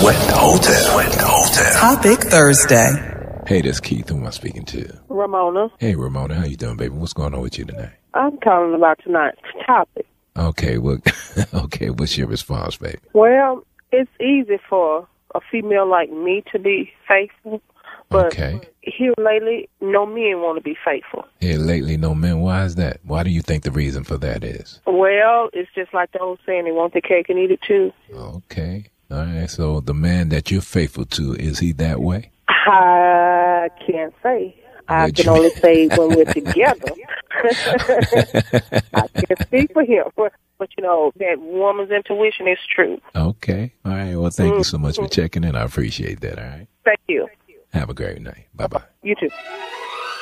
Sweat Hotel. Topic Thursday. Hey, this is Keith. Who am I speaking to? Ramona. Hey, Ramona. How you doing, baby? What's going on with you tonight? I'm calling about tonight's topic. Okay, well, okay, what's your response, baby? Well, it's easy for a female like me to be faithful, but Okay. here lately, no men want to be faithful. Here lately, no men. Why is that? Why do you think the reason for that is? Well, it's just like the old saying, they want the cake and eat it too. Okay. All right. So the man that you're faithful to, is he that way? I can't say. I can only say when we're together. I can't speak for him. But, you know, that woman's intuition is true. Okay. All right. Well, thank you so much for checking in. I appreciate that. All right. Thank you. Have a great night. Bye-bye. You too.